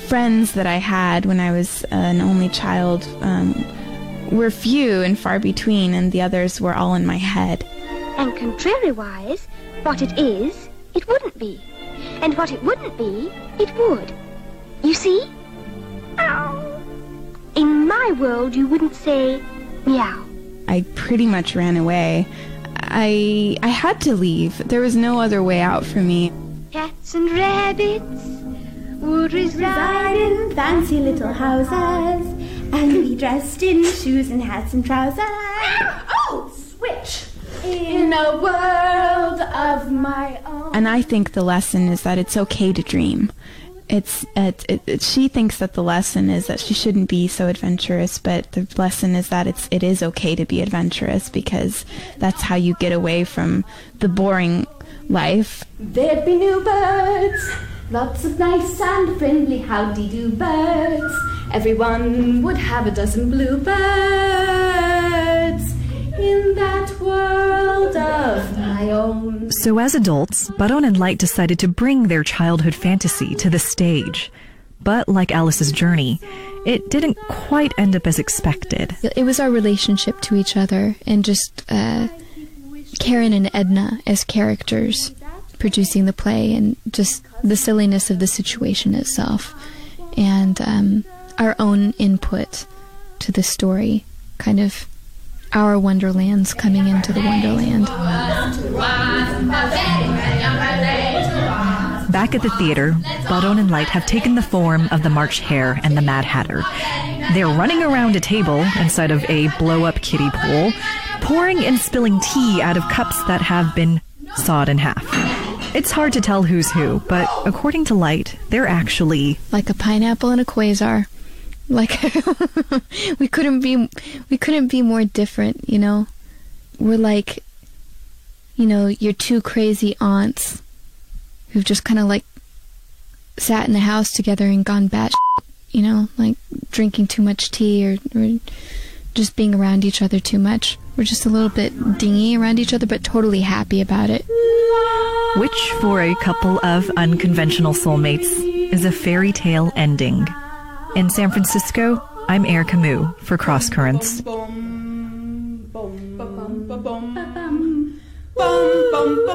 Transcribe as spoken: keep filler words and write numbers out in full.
friends that I had when I was an only child um, were few and far between, and the others were all in my head. And contrariwise, what it is, it wouldn't be. And what it wouldn't be, it would. You see? Ow. In my world, you wouldn't say meow. I pretty much ran away. I I had to leave. There was no other way out for me. Cats and rabbits would reside in fancy little houses and be dressed in shoes and hats and trousers. Oh, switch! In a world of my own. And I think the lesson is that it's okay to dream. It's it, it, it, she thinks that the lesson is that she shouldn't be so adventurous, but the lesson is that it's it is okay to be adventurous, because that's how you get away from the boring life. There'd be new birds, lots of nice and friendly howdy-do birds. Everyone would have a dozen bluebirds in that world of my own. So as adults, Baron and Light decided to bring their childhood fantasy to the stage. But like Alice's journey, it didn't quite end up as expected. It was our relationship to each other, and just uh, Karen and Edna as characters producing the play, and just the silliness of the situation itself, and um, our own input to the story, kind of our wonderlands coming into the wonderland. Back at the theater, Baron and Light have taken the form of the March Hare and the Mad Hatter. They're running around a table inside of a blow-up kiddie pool, pouring and spilling tea out of cups that have been sawed in half. It's hard to tell who's who, but according to Light, they're actually like a pineapple and a quasar. Like we couldn't be we couldn't be more different, you know. We're like, you know, your two crazy aunts who've just kind of like sat in the house together and gone batshit, you know, like drinking too much tea or, or just being around each other too much. We're just a little bit dingy around each other, but totally happy about it. Which, for a couple of unconventional soulmates, is a fairy tale ending. In San Francisco, I'm Erica Moo for Cross Currents.